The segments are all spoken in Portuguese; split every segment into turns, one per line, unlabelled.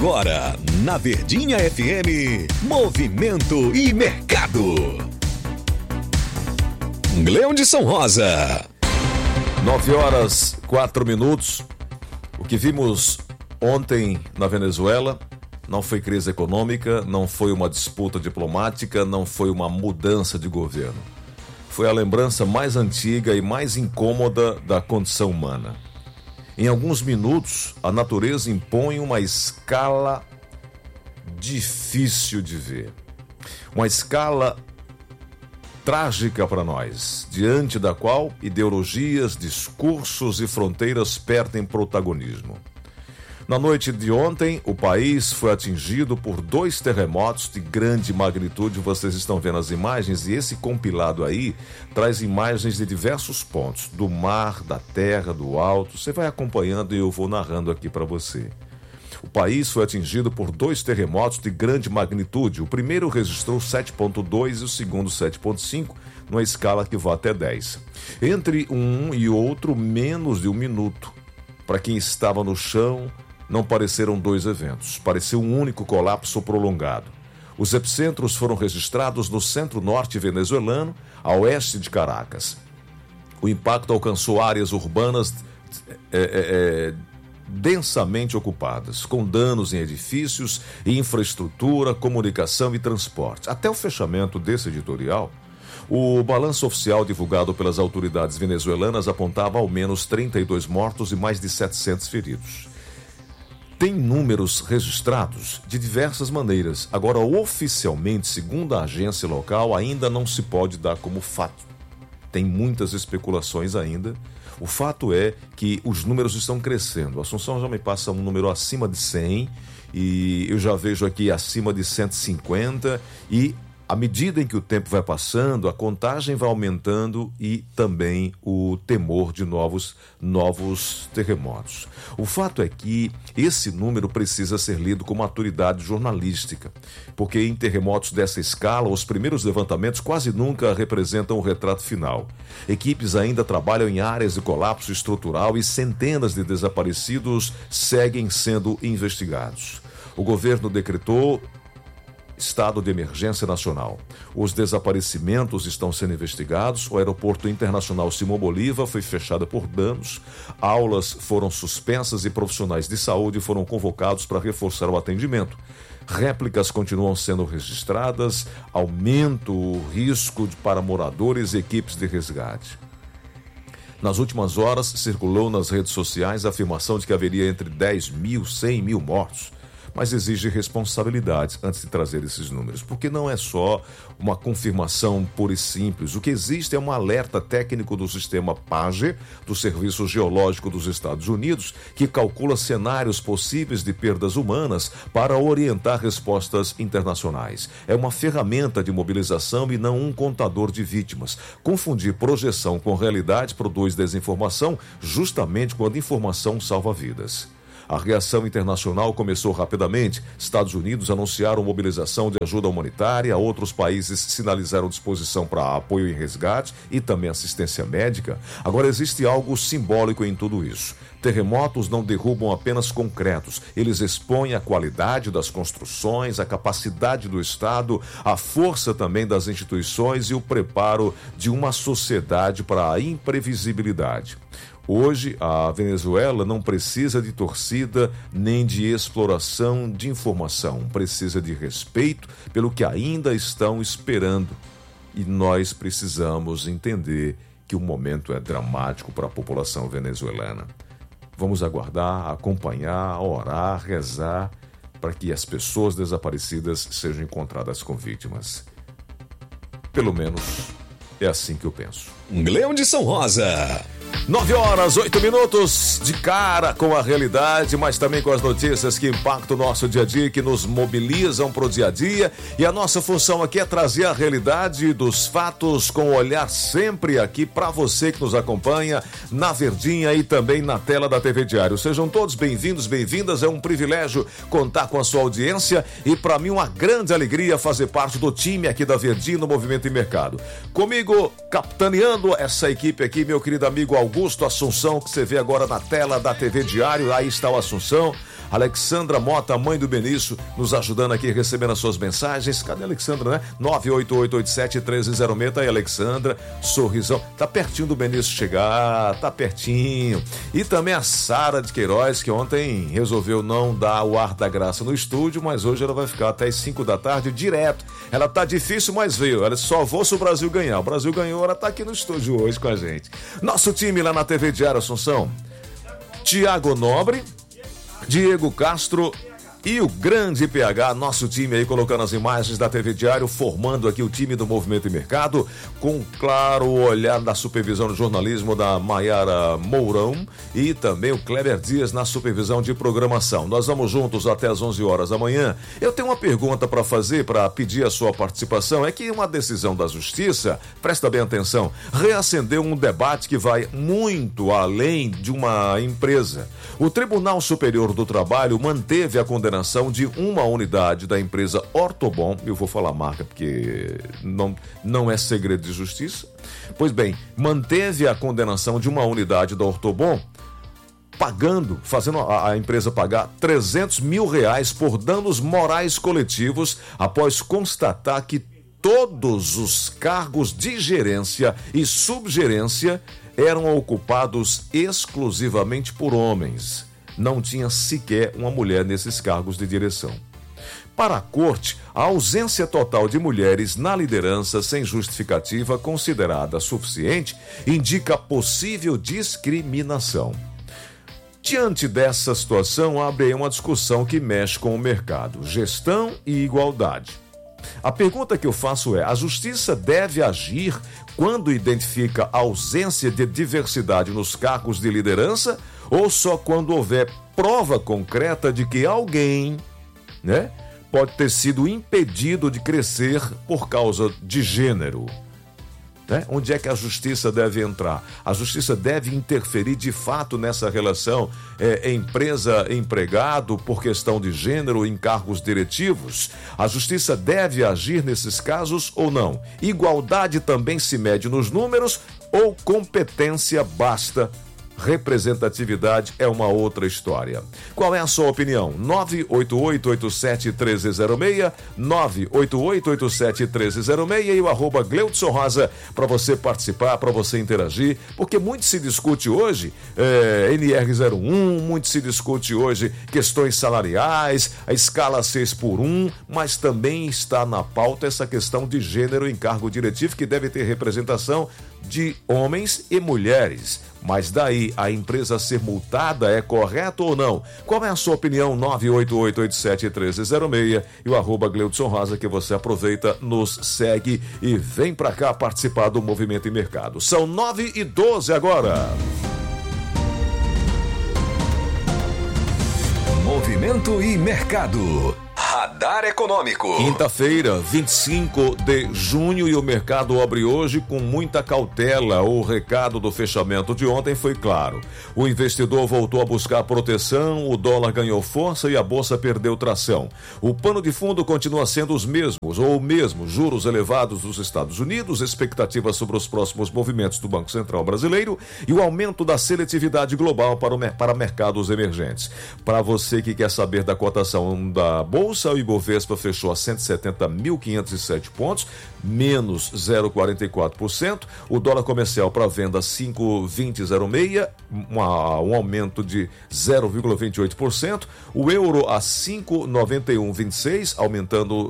Agora, na Verdinha FM, Movimento e Mercado. Gleudson Rosa.
9h04. O que vimos ontem na Venezuela não foi crise econômica, não foi uma disputa diplomática, não foi uma mudança de governo. Foi a lembrança mais antiga e mais incômoda da condição humana. Em alguns minutos, a natureza impõe uma escala difícil de ver. Uma escala trágica para nós, diante da qual ideologias, discursos e fronteiras perdem protagonismo. Na noite de ontem, o país foi atingido por 2 terremotos de grande magnitude. Vocês estão vendo as imagens, e esse compilado aí traz imagens de diversos pontos, do mar, da terra, do alto. Você vai acompanhando e eu vou narrando aqui para você. O país foi atingido por 2 terremotos de grande magnitude. O primeiro registrou 7,2 e o segundo 7,5, numa escala que vai até 10. Entre um e outro, menos de 1 minuto. Para quem estava no chão, não pareceram 2 eventos. Pareceu um único colapso prolongado. Os epicentros foram registrados no centro-norte venezuelano, a oeste de Caracas. O impacto alcançou áreas urbanas densamente ocupadas, com danos em edifícios e infraestrutura, comunicação e transporte. Até o fechamento desse editorial, o balanço oficial divulgado pelas autoridades venezuelanas apontava ao menos 32 mortos e mais de 700 feridos. Tem números registrados de diversas maneiras. Agora, oficialmente, segundo a agência local, ainda não se pode dar como fato. Tem muitas especulações ainda. O fato é que os números estão crescendo. Assunção já me passa um número acima de 100 e eu já vejo aqui acima de 150, e à medida em que o tempo vai passando, a contagem vai aumentando e também o temor de novos terremotos. O fato é que esse número precisa ser lido com maturidade jornalística, porque em terremotos dessa escala, os primeiros levantamentos quase nunca representam o retrato final. Equipes ainda trabalham em áreas de colapso estrutural e centenas de desaparecidos seguem sendo investigados. O governo decretou estado de emergência nacional. Os desaparecimentos estão sendo investigados. O aeroporto internacional Simão Bolívar foi fechado por danos. Aulas foram suspensas e profissionais de saúde foram convocados para reforçar o atendimento. Réplicas continuam sendo registradas. Aumenta o risco para moradores e equipes de resgate. Nas últimas horas, circulou nas redes sociais a afirmação de que haveria entre 10 mil, 100 mil mortos. Mas exige responsabilidade antes de trazer esses números, porque não é só uma confirmação pura e simples. O que existe é um alerta técnico do sistema PAGE, do Serviço Geológico dos Estados Unidos, que calcula cenários possíveis de perdas humanas para orientar respostas internacionais. É uma ferramenta de mobilização e não um contador de vítimas. Confundir projeção com realidade produz desinformação, justamente quando informação salva vidas. A reação internacional começou rapidamente. Estados Unidos anunciaram mobilização de ajuda humanitária, outros países sinalizaram disposição para apoio e resgate e também assistência médica. Agora existe algo simbólico em tudo isso. Terremotos não derrubam apenas concretos, eles expõem a qualidade das construções, a capacidade do Estado, a força também das instituições e o preparo de uma sociedade para a imprevisibilidade. Hoje, a Venezuela não precisa de torcida nem de exploração de informação. Precisa de respeito pelo que ainda estão esperando. E nós precisamos entender que o momento é dramático para a população venezuelana. Vamos aguardar, acompanhar, orar, rezar para que as pessoas desaparecidas sejam encontradas com vítimas. Pelo menos é assim que eu penso.
Gleudson Rosa.
9h08, de cara com a realidade, mas também com as notícias que impactam o nosso dia a dia, que nos mobilizam para o dia a dia. E a nossa função aqui é trazer a realidade dos fatos com o olhar sempre aqui para você que nos acompanha na Verdinha e também na tela da TV Diário. Sejam todos bem-vindos, bem-vindas. É um privilégio contar com a sua audiência e para mim uma grande alegria fazer parte do time aqui da Verdinha no Movimento e Mercado. Comigo, capitaneando essa equipe aqui, meu querido amigo Augusto Assunção, que você vê agora na tela da TV Diário. Aí está o Assunção. Alexandra Mota, mãe do Benício, nos ajudando aqui, recebendo as suas mensagens. Cadê a Alexandra, né? 98887-1306. Tá aí, Alexandra, sorrisão. Tá pertinho do Benício chegar, tá pertinho. E também a Sara de Queiroz, que ontem resolveu não dar o ar da graça no estúdio, mas hoje ela vai ficar até as 5 da tarde direto. Ela tá difícil, mas veio. Ela só vou se o Brasil ganhar. O Brasil ganhou, ela tá aqui no estúdio hoje com a gente. Nosso time lá na TV Diário Assunção: Tiago Nobre, Diego Castro e o grande PH, nosso time aí colocando as imagens da TV Diário, formando aqui o time do Movimento e Mercado, com claro olhar da supervisão do jornalismo da Maiara Mourão e também o Kleber Dias na supervisão de programação. Nós vamos juntos até as 11 horas da manhã. Eu tenho uma pergunta para fazer, para pedir a sua participação. É que uma decisão da Justiça, presta bem atenção, reacendeu um debate que vai muito além de uma empresa. O Tribunal Superior do Trabalho manteve a condenação de uma unidade da empresa Ortobon, eu vou falar marca porque não é segredo de justiça. Pois bem, manteve a condenação de uma unidade da Ortobon, fazendo a empresa pagar R$300 mil por danos morais coletivos, após constatar que todos os cargos de gerência e subgerência eram ocupados exclusivamente por homens. Não tinha sequer uma mulher nesses cargos de direção. Para a corte, a ausência total de mulheres na liderança sem justificativa considerada suficiente indica possível discriminação. Diante dessa situação, abre aí uma discussão que mexe com o mercado, gestão e igualdade. A pergunta que eu faço é: a justiça deve agir quando identifica ausência de diversidade nos cargos de liderança ou só quando houver prova concreta de que alguém, pode ter sido impedido de crescer por causa de gênero? Onde é que a justiça deve entrar? A justiça deve interferir de fato nessa relação empresa-empregado por questão de gênero em cargos diretivos? A justiça deve agir nesses casos ou não? Igualdade também se mede nos números ou competência basta? Representatividade é uma outra história. Qual é a sua opinião? 98887-1306, 98887-1306 e o @Gleudson Rosa para você participar, para você interagir, porque muito se discute hoje NR01, muito se discute hoje questões salariais, a escala 6x1, mas também está na pauta essa questão de gênero em cargo diretivo, que deve ter representação de homens e mulheres. Mas daí a empresa ser multada é correto ou não? Qual é a sua opinião? 98887-1306 e o @Gleudson Rosa, que você aproveita, nos segue e vem pra cá participar do Movimento e Mercado. São 9h12 agora.
Movimento e Mercado. Radar Econômico.
Quinta-feira, 25 de junho, e o mercado abre hoje com muita cautela. O recado do fechamento de ontem foi claro. O investidor voltou a buscar proteção, o dólar ganhou força e a bolsa perdeu tração. O pano de fundo continua sendo os mesmos, ou mesmo juros elevados dos Estados Unidos, expectativas sobre os próximos movimentos do Banco Central Brasileiro e o aumento da seletividade global para mercados emergentes. Para você que quer saber da cotação da bolsa, o Ibovespa fechou a 170.507 pontos, menos 0,44%. O dólar comercial para venda 5,2006, um aumento de 0,28%. O euro a 5,9126, aumentando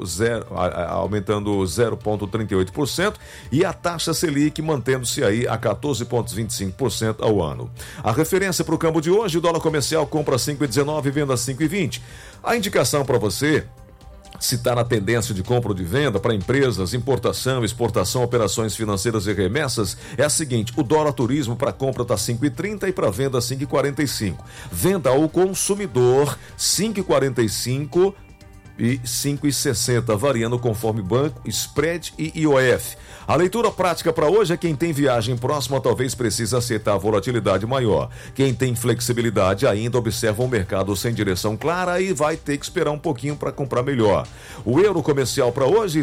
0,38%. E a taxa Selic mantendo-se aí a 14,25% ao ano. A referência para o câmbio de hoje: o dólar comercial compra 5,19 e venda 5,20. A indicação para você, se está na tendência de compra ou de venda para empresas, importação, exportação, operações financeiras e remessas, é a seguinte: o dólar turismo para compra está 5,30 e para venda 5,45. Venda ao consumidor 5,45 e 5,60, variando conforme banco, spread e IOF. A leitura prática para hoje é quem tem viagem próxima talvez precise aceitar volatilidade maior. Quem tem flexibilidade ainda observa um mercado sem direção clara e vai ter que esperar um pouquinho para comprar melhor. O euro comercial para hoje,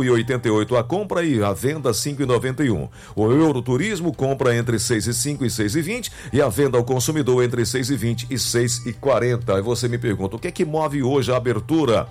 5,88 a compra e a venda 5,91. O euro turismo compra entre 6,5 e 6,20 e a venda ao consumidor entre 6,20 e 6,40. Aí você me pergunta, o que é que move hoje a abertura?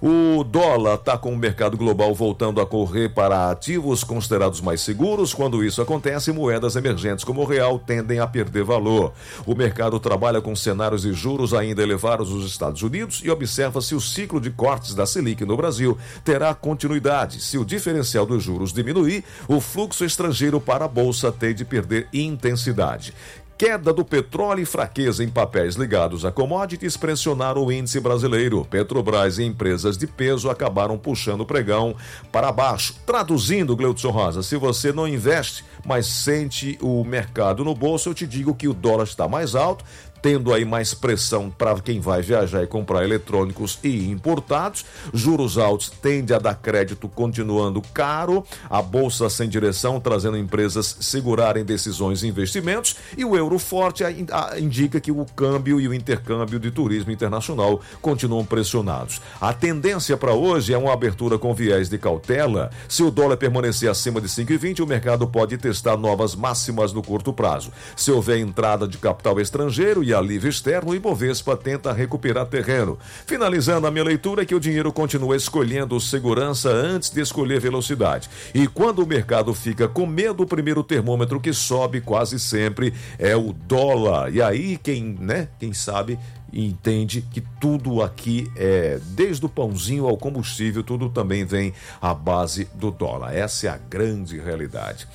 O dólar está com o mercado global voltando a correr para ativos considerados mais seguros. Quando isso acontece, moedas emergentes como o real tendem a perder valor. O mercado trabalha com cenários de juros ainda elevados nos Estados Unidos e observa se o ciclo de cortes da Selic no Brasil terá continuidade. Se o diferencial dos juros diminuir, o fluxo estrangeiro para a bolsa tem de perder intensidade. Queda do petróleo e fraqueza em papéis ligados a commodities pressionaram o índice brasileiro. Petrobras e empresas de peso acabaram puxando o pregão para baixo. Traduzindo, Gleudson Rosa, se você não investe, mas sente o mercado no bolso, eu te digo que o dólar está mais alto, tendo aí mais pressão para quem vai viajar e comprar eletrônicos e importados. Juros altos tende a dar crédito continuando caro. A bolsa sem direção, trazendo empresas segurarem decisões e investimentos. E o euro forte indica que o câmbio e o intercâmbio de turismo internacional continuam pressionados. A tendência para hoje é uma abertura com viés de cautela. Se o dólar permanecer acima de 5,20, o mercado pode testar novas máximas no curto prazo. Se houver entrada de capital estrangeiro e alívio externo, o Ibovespa tenta recuperar terreno. Finalizando a minha leitura, que o dinheiro continua escolhendo segurança antes de escolher velocidade. E quando o mercado fica com medo, o primeiro termômetro que sobe quase sempre é o dólar. E aí quem sabe entende que tudo aqui desde o pãozinho ao combustível, tudo também vem à base do dólar. Essa é a grande realidade.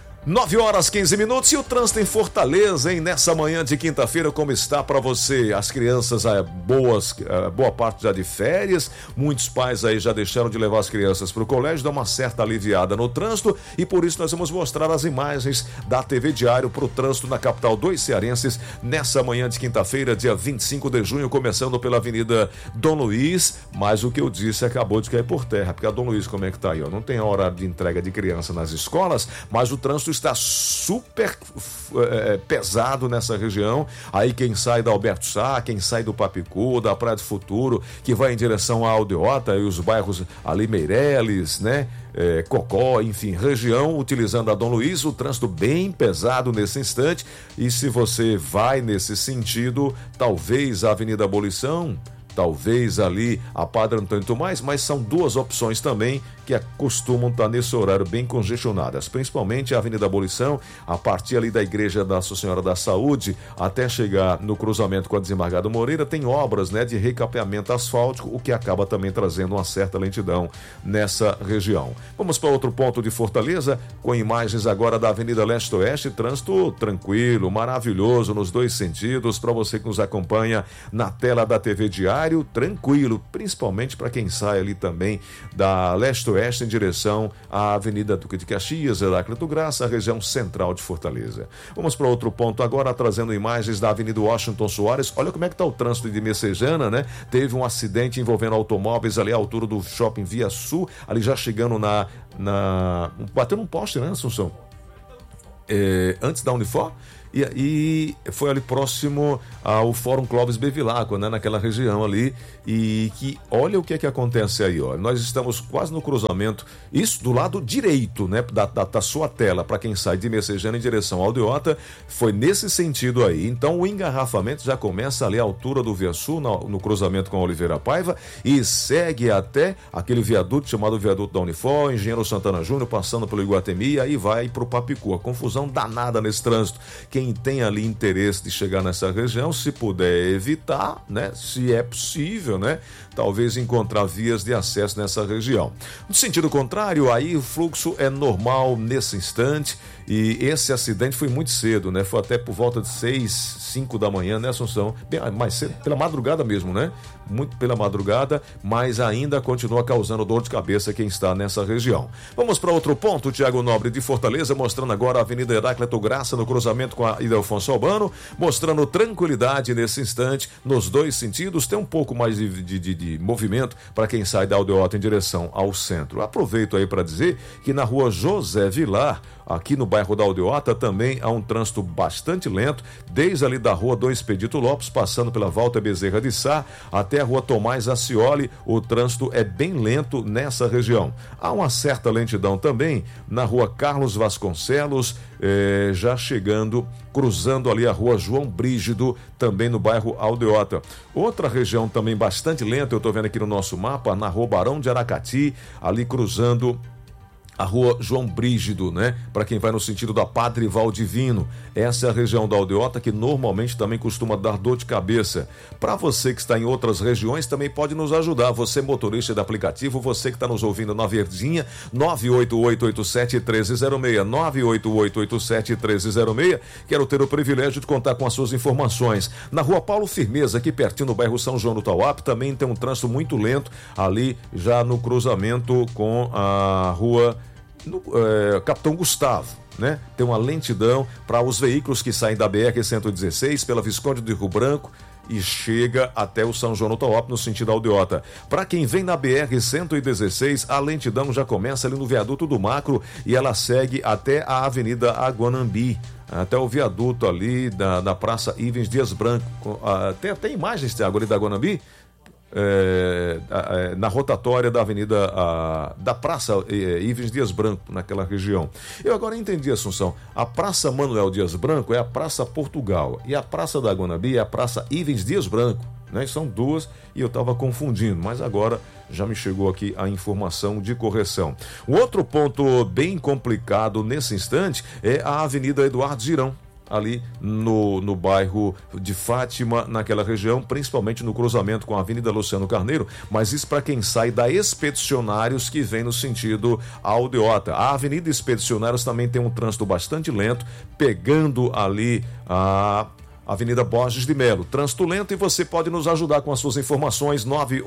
9h15 e o trânsito em Fortaleza, hein? Nessa manhã de quinta-feira, como está para você? As crianças, boa parte já de férias, muitos pais aí já deixaram de levar as crianças para o colégio, dá uma certa aliviada no trânsito e por isso nós vamos mostrar as imagens da TV Diário para o trânsito na capital dos cearenses, nessa manhã de quinta-feira, dia 25 de junho, começando pela Avenida Dom Luiz, mas o que eu disse acabou de cair por terra, porque a Dom Luiz, como é que tá aí? Não tem horário de entrega de criança nas escolas, mas o trânsito está super pesado nessa região. Aí quem sai da Alberto Sá, quem sai do Papicu, da Praia do Futuro, que vai em direção à Aldeota e os bairros ali Meireles, né? Cocó, enfim, região, utilizando a Dom Luiz, o trânsito bem pesado nesse instante. E se você vai nesse sentido, talvez a Avenida Abolição, talvez ali a Padre Antônio Tomás, mas são duas opções também que costumam estar nesse horário bem congestionadas, principalmente a Avenida Abolição, a partir ali da Igreja da Nossa Senhora da Saúde, até chegar no cruzamento com a Desembargador Moreira, tem obras, de recapeamento asfáltico, o que acaba também trazendo uma certa lentidão nessa região. Vamos para outro ponto de Fortaleza, com imagens agora da Avenida Leste-Oeste, trânsito tranquilo, maravilhoso nos dois sentidos, para você que nos acompanha na tela da TV Diário, tranquilo, principalmente para quem sai ali também da Leste-Oeste em direção à Avenida Duque de Caxias, Heráclito Graça, a região central de Fortaleza. Vamos para outro ponto agora, trazendo imagens da Avenida Washington Soares. Olha como é que está o trânsito de Messejana, né? Teve um acidente envolvendo automóveis ali à altura do Shopping Via Sul, ali já chegando bateu num poste, né, Assunção? Antes da Unifor. E foi ali próximo ao Fórum Clóvis Bevilacqua, né, naquela região ali, e que olha o que é que acontece aí, ó. Nós estamos quase no cruzamento, isso do lado direito, né, da sua tela, para quem sai de Messejana em direção ao Aldeota, foi nesse sentido aí. Então o engarrafamento já começa ali à altura do Via Sul, no cruzamento com a Oliveira Paiva, e segue até aquele viaduto chamado Viaduto da Unifor, Engenheiro Santana Júnior, passando pelo Iguatemi, e aí vai para o Papicu. A confusão danada nesse trânsito. Quem tem ali interesse de chegar nessa região, se puder evitar, né, se é possível, né, talvez encontrar vias de acesso nessa região. No sentido contrário, aí o fluxo é normal nesse instante, e esse acidente foi muito cedo, né, foi até por volta de 6, 5 da manhã, né, Assunção? Bem mais cedo, pela madrugada mesmo, né? Muito pela madrugada, mas ainda continua causando dor de cabeça quem está nessa região. Vamos para outro ponto, Tiago Nobre de Fortaleza, mostrando agora a Avenida Heráclito Graça no cruzamento com a Ildefonso Albano, mostrando tranquilidade nesse instante, nos dois sentidos. Tem um pouco mais de movimento para quem sai da Aldeota em direção ao centro. Aproveito aí para dizer que na rua José Vilar, aqui no bairro da Aldeota, também há um trânsito bastante lento, desde ali da rua 2 Expedito Lopes, passando pela Walter Bezerra de Sá, até a rua Tomás Acioli, o trânsito é bem lento nessa região. Há uma certa lentidão também na rua Carlos Vasconcelos, já chegando, cruzando ali a rua João Brígido, também no bairro Aldeota. Outra região também bastante lenta, eu estou vendo aqui no nosso mapa, na rua Barão de Aracati, ali cruzando a rua João Brígido, né? Para quem vai no sentido da Padre Valdivino. Essa é a região da Aldeota que normalmente também costuma dar dor de cabeça. Para você que está em outras regiões, também pode nos ajudar. Você, motorista de aplicativo, você que está nos ouvindo na Verdinha, 98887-1306, 98887-1306. Quero ter o privilégio de contar com as suas informações. Na rua Paulo Firmeza, aqui pertinho no bairro São João do Tauap, também tem um trânsito muito lento, ali já no cruzamento com a rua Capitão Gustavo, né? Tem uma lentidão para os veículos que saem da BR-116 pela Visconde de Rio Branco e chega até o São João do Tauap no sentido Aldeota. Para quem vem na BR-116, a lentidão já começa ali no viaduto do Macro e ela segue até a Avenida Aguanambi, até o viaduto ali da Praça Ivens Dias Branco. Tem até imagens, Thiago, ali da Aguanambi, na rotatória da Avenida da Praça Ivens Dias Branco, naquela região. Eu agora entendi, Assunção. A Praça Manuel Dias Branco é a Praça Portugal e a Praça da Aguanambi é a Praça Ivens Dias Branco, né? São duas e eu estava confundindo, mas agora já me chegou aqui a informação de correção. Um outro ponto bem complicado nesse instante é a Avenida Eduardo Girão, ali no bairro de Fátima, naquela região, principalmente no cruzamento com a Avenida Luciano Carneiro, mas isso para quem sai da Expedicionários, que vem no sentido Aldeota. A Avenida Expedicionários também tem um trânsito bastante lento, pegando ali a Avenida Borges de Melo. Trânsito lento, e você pode nos ajudar com as suas informações,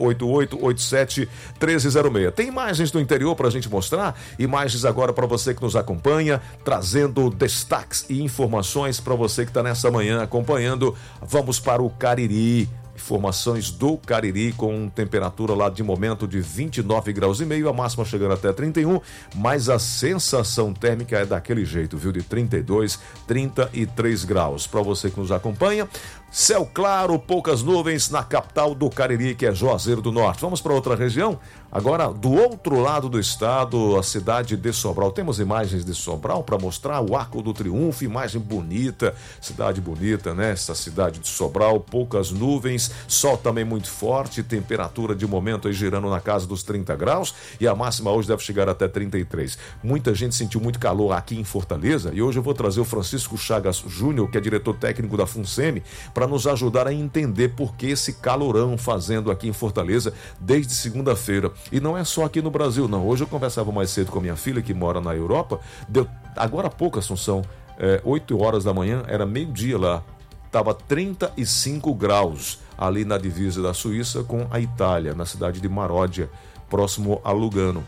98887-1306. Tem imagens do interior para a gente mostrar? Imagens agora para você que nos acompanha, trazendo destaques e informações para você que está nessa manhã acompanhando. Vamos para o Cariri. Informações do Cariri, com temperatura lá de momento de 29 graus e meio, a máxima chegando até 31, mas a sensação térmica é daquele jeito, viu? De 32, 33 graus. Para você que nos acompanha, céu claro, poucas nuvens na capital do Cariri, que é Juazeiro do Norte. Vamos para outra região? Agora, do outro lado do estado, a cidade de Sobral. Temos imagens de Sobral para mostrar o Arco do Triunfo, imagem bonita, cidade bonita, né? Essa cidade de Sobral, poucas nuvens, sol também muito forte, temperatura de momento aí girando na casa dos 30 graus e a máxima hoje deve chegar até 33. Muita gente sentiu muito calor aqui em Fortaleza e hoje eu vou trazer o Francisco Chagas Júnior, que é diretor técnico da FUNSEMI, para nos ajudar a entender por que esse calorão fazendo aqui em Fortaleza desde segunda-feira. E não é só aqui no Brasil, não. Hoje eu conversava mais cedo com a minha filha, que mora na Europa. Deu agora há pouco, Assunção, 8 horas da manhã, era meio-dia lá. Estava 35 graus ali na divisa da Suíça com a Itália, na cidade de Maródia, próximo a Lugano.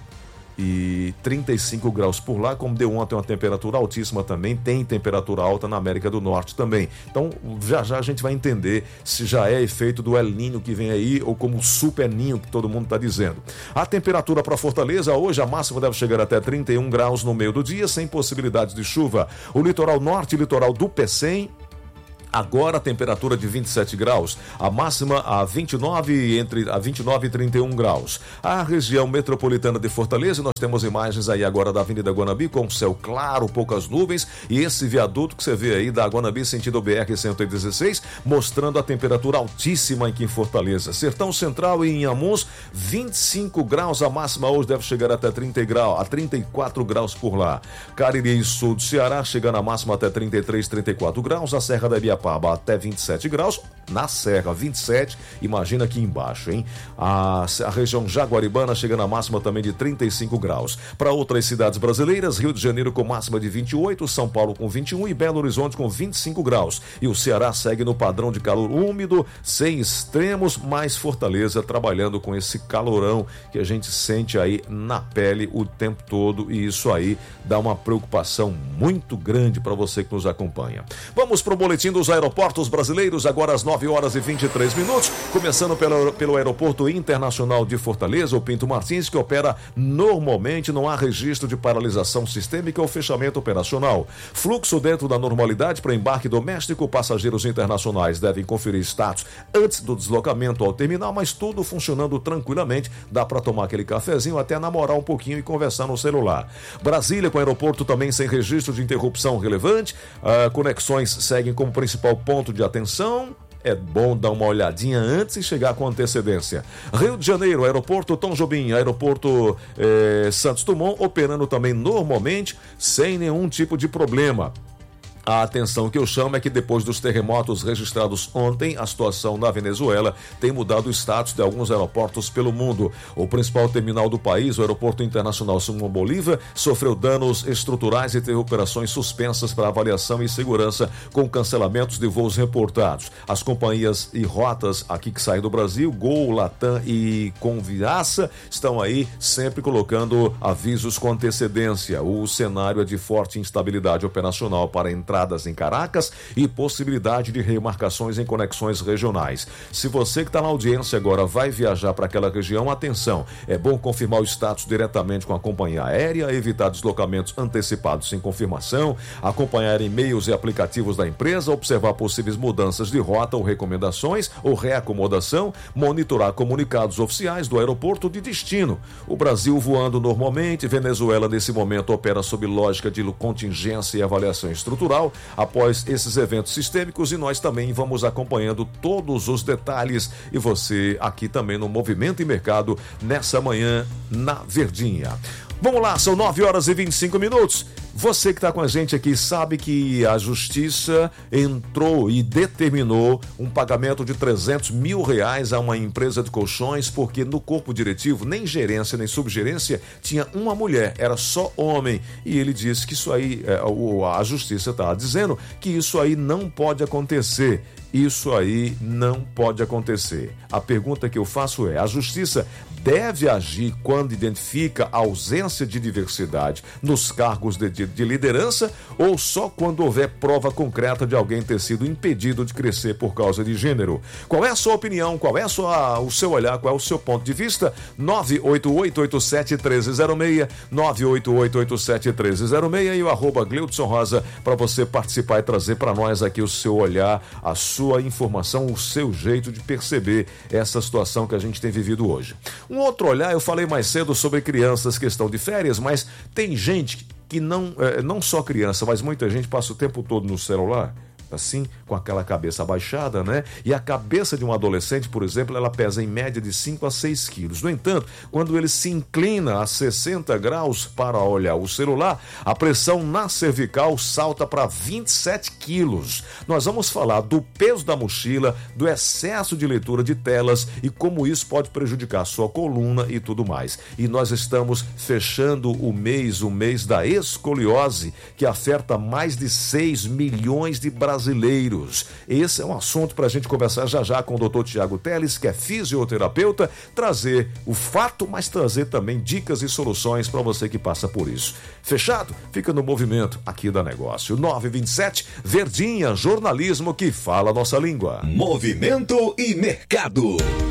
E 35 graus por lá, como deu ontem uma temperatura altíssima também, tem temperatura alta na América do Norte também. Então, já já a gente vai entender se já é efeito do El Niño que vem aí, ou como o Super Ninho que todo mundo está dizendo. A temperatura para Fortaleza hoje, a máxima deve chegar até 31 graus no meio do dia, sem possibilidade de chuva. O litoral norte e litoral do Pecém, agora a temperatura de 27 graus, a máxima a 29, entre a 29 e 31 graus. A região metropolitana de Fortaleza, nós temos imagens aí agora da Avenida Guanambi com céu claro, poucas nuvens, e esse viaduto que você vê aí da Guanambi sentido BR-116, mostrando a temperatura altíssima aqui em Fortaleza. Sertão Central e Inhamuns, 25 graus, a máxima hoje deve chegar até 30 graus, a 34 graus por lá. Cariri e sul do Ceará, chegando a máxima até 33, 34 graus, a Serra da Ibiapaba até 27 graus, na Serra 27, imagina aqui embaixo, hein? A região Jaguaribana chega na máxima também de 35 graus. Para outras cidades brasileiras, Rio de Janeiro com máxima de 28, São Paulo com 21 e Belo Horizonte com 25 graus. E o Ceará segue no padrão de calor úmido, sem extremos, mas Fortaleza trabalhando com esse calorão que a gente sente aí na pele o tempo todo, e isso aí dá uma preocupação muito grande para você que nos acompanha. Vamos para o boletim dos aeroportos brasileiros, agora às 9 horas e 23 minutos, começando pelo Aeroporto Internacional de Fortaleza, o Pinto Martins, que opera normalmente, não há registro de paralisação sistêmica ou fechamento operacional. Fluxo dentro da normalidade para embarque doméstico, passageiros internacionais devem conferir status antes do deslocamento ao terminal, mas tudo funcionando tranquilamente, dá para tomar aquele cafezinho, até namorar um pouquinho e conversar no celular. Brasília com aeroporto também sem registro de interrupção relevante, conexões seguem como principal ponto de atenção. É bom dar uma olhadinha antes e chegar com antecedência. Rio de Janeiro, aeroporto Tom Jobim, aeroporto Santos Dumont, operando também normalmente, sem nenhum tipo de problema. A atenção que eu chamo é que depois dos terremotos registrados ontem, a situação na Venezuela tem mudado o status de alguns aeroportos pelo mundo. O principal terminal do país, o Aeroporto Internacional Simão Bolívar, sofreu danos estruturais e teve operações suspensas para avaliação e segurança, com cancelamentos de voos reportados. As companhias e rotas aqui que saem do Brasil, Gol, Latam e Conviasa, estão aí sempre colocando avisos com antecedência. O cenário é de forte instabilidade operacional para entrar em Caracas e possibilidade de remarcações em conexões regionais. Se você que está na audiência agora vai viajar para aquela região, atenção, é bom confirmar o status diretamente com a companhia aérea, evitar deslocamentos antecipados sem confirmação, acompanhar e-mails e aplicativos da empresa, observar possíveis mudanças de rota ou recomendações ou reacomodação, monitorar comunicados oficiais do aeroporto de destino. O Brasil voando normalmente, Venezuela nesse momento opera sob lógica de contingência e avaliação estrutural após esses eventos sistêmicos, e nós também vamos acompanhando todos os detalhes, e você aqui também no Movimento e Mercado nessa manhã na Verdinha. Vamos lá, são 9 horas e 25 minutos. Você que está com a gente aqui sabe que a Justiça entrou e determinou um pagamento de R$300 mil a uma empresa de colchões, porque no corpo diretivo, nem gerência nem subgerência, tinha uma mulher, era só homem. E ele disse que isso aí, a Justiça está dizendo que isso aí não pode acontecer. Isso aí não pode acontecer. A pergunta que eu faço é: a Justiça deve agir quando identifica a ausência de diversidade nos cargos de liderança, ou só quando houver prova concreta de alguém ter sido impedido de crescer por causa de gênero? Qual é a sua opinião? Qual é o seu olhar? Qual é o seu ponto de vista? 988871306, 988871306 e o @Gleudson Rosa para você participar e trazer para nós aqui o seu olhar, a sua informação, o seu jeito de perceber essa situação que a gente tem vivido hoje. Um outro olhar, eu falei mais cedo sobre crianças que estão de férias, mas tem gente que não só criança, mas muita gente passa o tempo todo no celular, assim, com aquela cabeça abaixada, né? E a cabeça de um adolescente, por exemplo, ela pesa em média de 5 a 6 quilos. No entanto, quando ele se inclina a 60 graus para olhar o celular, a pressão na cervical salta para 27 quilos. Nós vamos falar do peso da mochila, do excesso de leitura de telas e como isso pode prejudicar a sua coluna e tudo mais. E nós estamos fechando o mês da escoliose, que afeta mais de 6 milhões de brasileiros. Esse é um assunto para a gente conversar já com o Dr. Tiago Teles, que é fisioterapeuta, trazer o fato, mas trazer também dicas e soluções para você que passa por isso. Fechado? Fica no movimento aqui da Negócio. 927, Verdinha, jornalismo que fala a nossa língua.
Movimento e Mercado.